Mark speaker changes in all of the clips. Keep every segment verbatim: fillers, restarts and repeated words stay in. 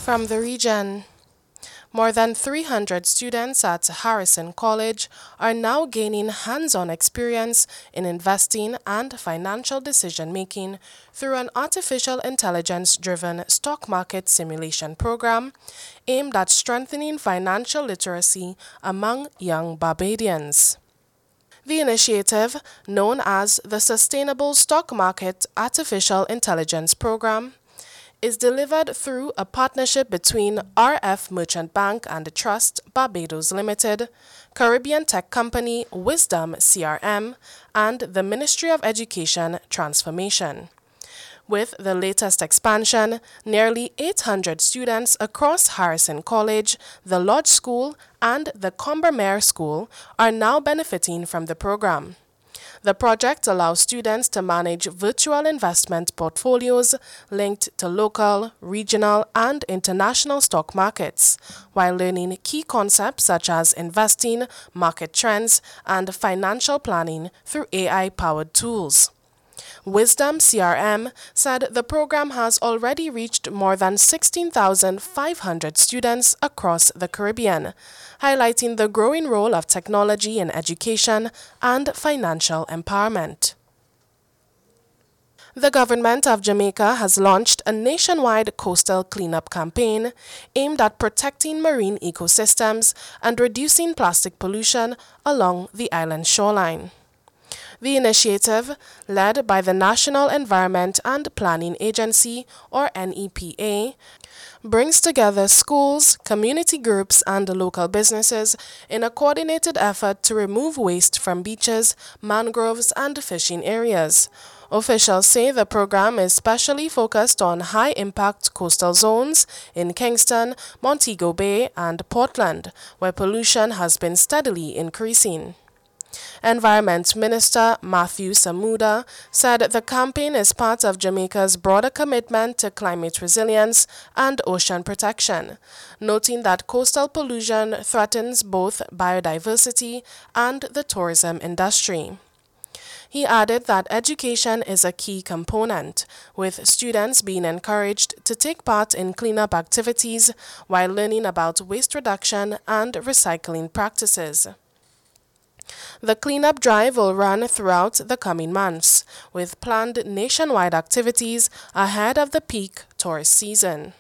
Speaker 1: From the region, more than three hundred students at Harrison College are now gaining hands-on experience in investing and financial decision-making through an artificial intelligence-driven stock market simulation program aimed at strengthening financial literacy among young Barbadians. The initiative, known as the Sustainable Stock Market Artificial Intelligence Program, is delivered through a partnership between R F Merchant Bank and Trust Barbados Limited, Caribbean tech company Wisdom C R M, and the Ministry of Education Transformation. With the latest expansion, nearly eight hundred students across Harrison College, the Lodge School, and the Combermere School are now benefiting from the program. The project allows students to manage virtual investment portfolios linked to local, regional, and international stock markets, while learning key concepts such as investing, market trends, and financial planning through A I-powered tools. Wisdom C R M said the program has already reached more than sixteen thousand five hundred students across the Caribbean, highlighting the growing role of technology in education and financial empowerment. The government of Jamaica has launched a nationwide coastal cleanup campaign aimed at protecting marine ecosystems and reducing plastic pollution along the island shoreline. The initiative, led by the National Environment and Planning Agency, or N E P A, brings together schools, community groups, and local businesses in a coordinated effort to remove waste from beaches, mangroves, and fishing areas. Officials say the program is specially focused on high-impact coastal zones in Kingston, Montego Bay, and Portland, where pollution has been steadily increasing. Environment Minister Matthew Samuda said the campaign is part of Jamaica's broader commitment to climate resilience and ocean protection, noting that coastal pollution threatens both biodiversity and the tourism industry. He added that education is a key component, with students being encouraged to take part in cleanup activities while learning about waste reduction and recycling practices. The cleanup drive will run throughout the coming months, with planned nationwide activities ahead of the peak tourist season.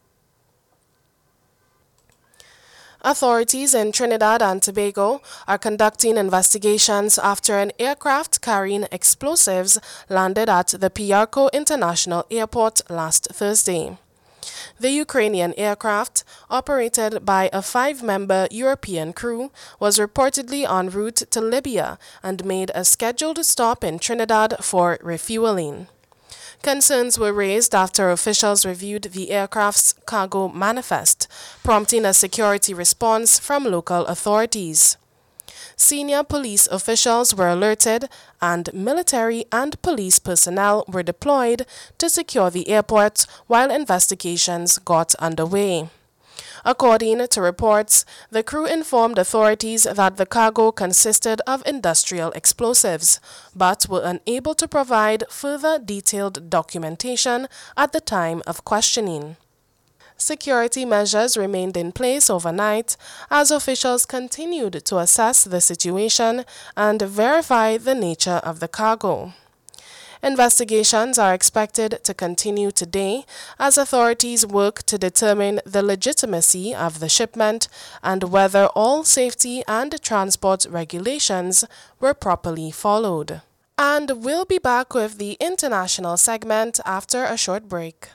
Speaker 1: Authorities in Trinidad and Tobago are conducting investigations after an aircraft carrying explosives landed at the Piarco International Airport last Thursday. The Ukrainian aircraft, operated by a five-member European crew, was reportedly en route to Libya and made a scheduled stop in Trinidad for refueling. Concerns were raised after officials reviewed the aircraft's cargo manifest, prompting a security response from local authorities. Senior police officials were alerted, and military and police personnel were deployed to secure the airport while investigations got underway. According to reports, the crew informed authorities that the cargo consisted of industrial explosives, but were unable to provide further detailed documentation at the time of questioning. Security measures remained in place overnight as officials continued to assess the situation and verify the nature of the cargo. Investigations are expected to continue today as authorities work to determine the legitimacy of the shipment and whether all safety and transport regulations were properly followed. And we'll be back with the international segment after a short break.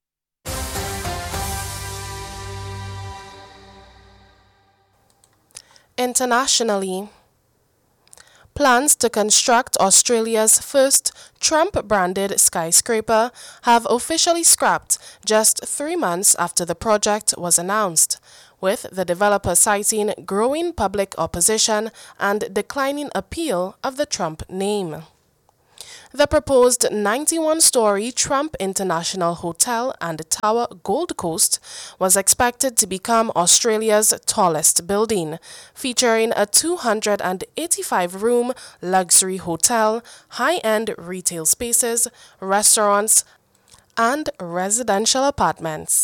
Speaker 1: Internationally, plans to construct Australia's first Trump-branded skyscraper have officially scrapped just three months after the project was announced, with the developer citing growing public opposition and declining appeal of the Trump name. The proposed ninety-one-story Trump International Hotel and Tower Gold Coast was expected to become Australia's tallest building, featuring a two hundred eighty-five room luxury hotel, high-end retail spaces, restaurants, and residential apartments.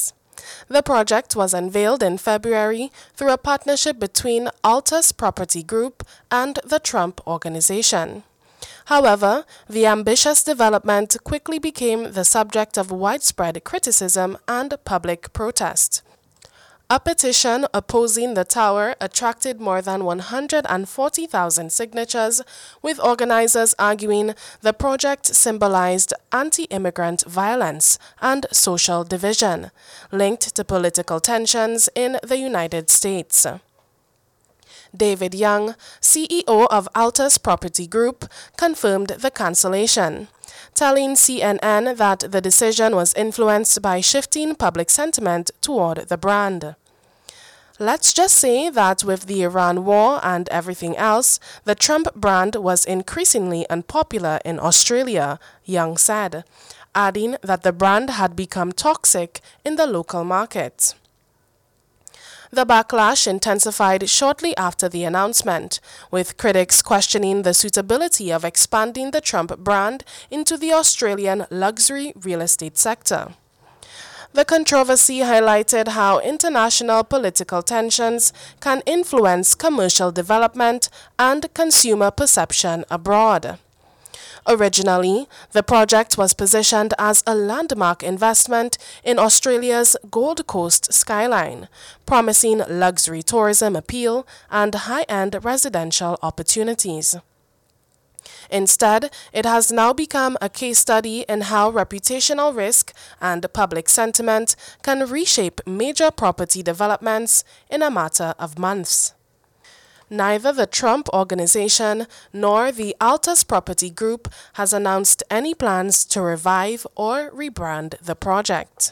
Speaker 1: The project was unveiled in February through a partnership between Altus Property Group and the Trump Organization. However, the ambitious development quickly became the subject of widespread criticism and public protest. A petition opposing the tower attracted more than one hundred forty thousand signatures, with organizers arguing the project symbolized anti-immigrant violence and social division, linked to political tensions in the United States. David Young, C E O of Altus Property Group, confirmed the cancellation, telling C N N that the decision was influenced by shifting public sentiment toward the brand. Let's just say that with the Iran war and everything else, the Trump brand was increasingly unpopular in Australia, Young said, adding that the brand had become toxic in the local market. The backlash intensified shortly after the announcement, with critics questioning the suitability of expanding the Trump brand into the Australian luxury real estate sector. The controversy highlighted how international political tensions can influence commercial development and consumer perception abroad. Originally, the project was positioned as a landmark investment in Australia's Gold Coast skyline, promising luxury tourism appeal and high-end residential opportunities. Instead, it has now become a case study in how reputational risk and public sentiment can reshape major property developments in a matter of months. Neither the Trump Organization nor the Altus Property Group has announced any plans to revive or rebrand the project.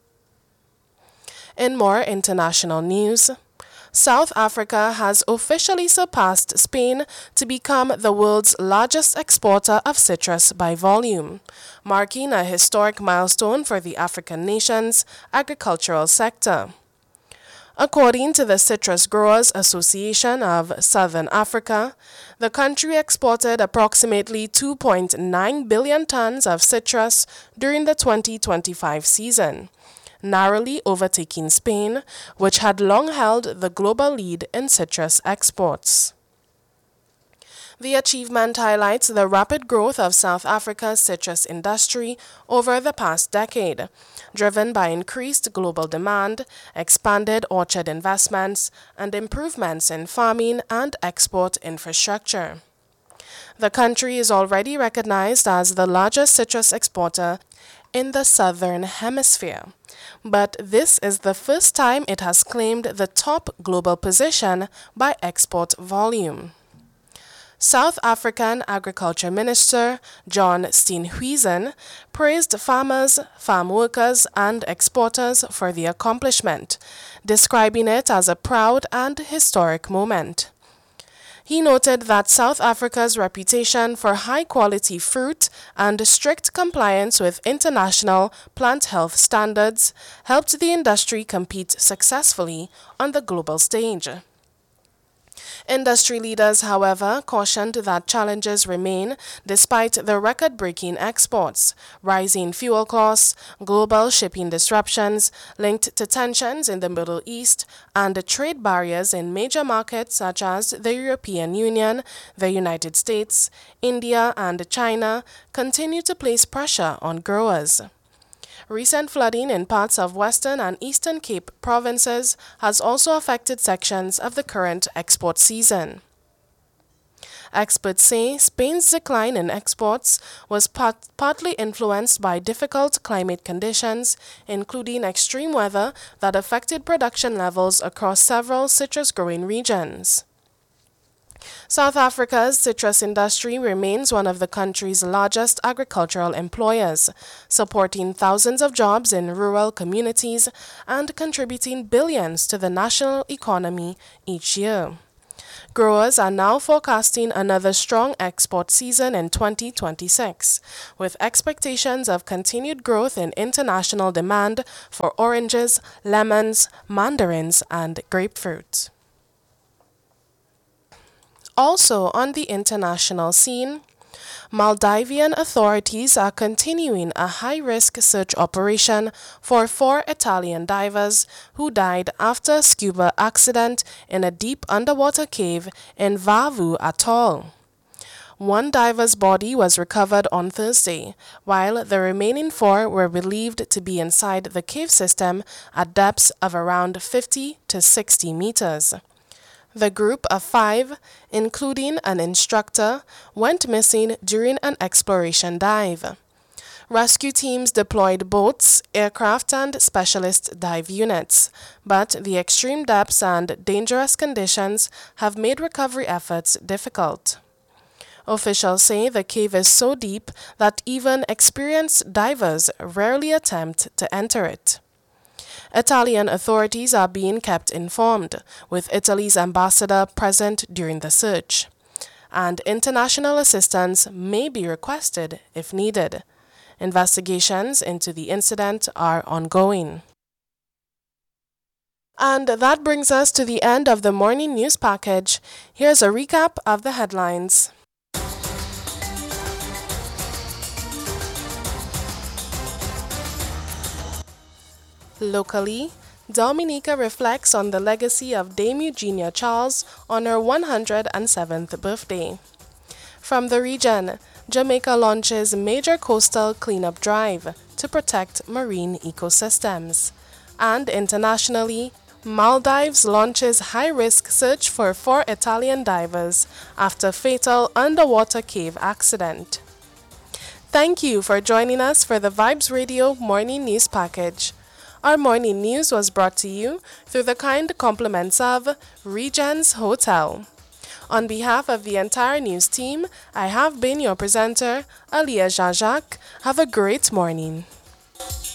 Speaker 1: In more international news, South Africa has officially surpassed Spain to become the world's largest exporter of citrus by volume, marking a historic milestone for the African nation's agricultural sector. According to the Citrus Growers Association of Southern Africa, the country exported approximately two point nine billion tons of citrus during the twenty twenty-five season, narrowly overtaking Spain, which had long held the global lead in citrus exports. The achievement highlights the rapid growth of South Africa's citrus industry over the past decade, driven by increased global demand, expanded orchard investments, and improvements in farming and export infrastructure. The country is already recognized as the largest citrus exporter in the Southern Hemisphere, but this is the first time it has claimed the top global position by export volume. South African Agriculture Minister John Steenhuisen praised farmers, farm workers, and exporters for the accomplishment, describing it as a proud and historic moment. He noted that South Africa's reputation for high-quality fruit and strict compliance with international plant health standards helped the industry compete successfully on the global stage. Industry leaders, however, cautioned that challenges remain despite the record-breaking exports, rising fuel costs, global shipping disruptions linked to tensions in the Middle East, and trade barriers in major markets such as the European Union, the United States, India, and China continue to place pressure on growers. Recent flooding in parts of Western and Eastern Cape provinces has also affected sections of the current export season. Experts say Spain's decline in exports was part, partly influenced by difficult climate conditions, including extreme weather that affected production levels across several citrus-growing regions. South Africa's citrus industry remains one of the country's largest agricultural employers, supporting thousands of jobs in rural communities and contributing billions to the national economy each year. Growers are now forecasting another strong export season in twenty twenty-six, with expectations of continued growth in international demand for oranges, lemons, mandarins, and grapefruit. Also on the international scene, Maldivian authorities are continuing a high-risk search operation for four Italian divers who died after a scuba accident in a deep underwater cave in Vavu Atoll. One diver's body was recovered on Thursday, while the remaining four were believed to be inside the cave system at depths of around fifty to sixty meters. The group of five, including an instructor, went missing during an exploration dive. Rescue teams deployed boats, aircraft, and specialist dive units, but the extreme depths and dangerous conditions have made recovery efforts difficult. Officials say the cave is so deep that even experienced divers rarely attempt to enter it. Italian authorities are being kept informed, with Italy's ambassador present during the search, and international assistance may be requested if needed. Investigations into the incident are ongoing. And that brings us to the end of the morning news package. Here's a recap of the headlines. Locally, Dominica reflects on the legacy of Dame Eugenia Charles on her one hundred seventh birthday. From the region, Jamaica launches major coastal cleanup drive to protect marine ecosystems. And internationally, Maldives launches high-risk search for four Italian divers after fatal underwater cave accident. Thank you for joining us for the Vibes Radio Morning News Package. Our morning news was brought to you through the kind compliments of Regents Hotel. On behalf of the entire news team, I have been your presenter, Aliyah Jean-Jacques. Have a great morning.